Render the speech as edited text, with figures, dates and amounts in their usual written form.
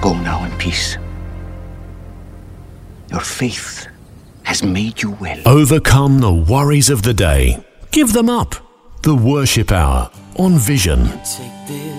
Go now in peace. Your faith has made you well. Overcome the worries of the day. Give them up. The Worship Hour on Vision. Take this